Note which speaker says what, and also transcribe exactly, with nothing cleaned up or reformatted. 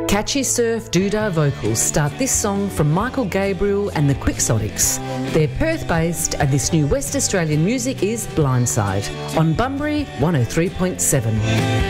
Speaker 1: Catchy surf doodah vocals start this song from Michael Gabriel and the Quixotics. They're Perth-based, and this new West Australian music is Blindside on Bunbury one oh three point seven.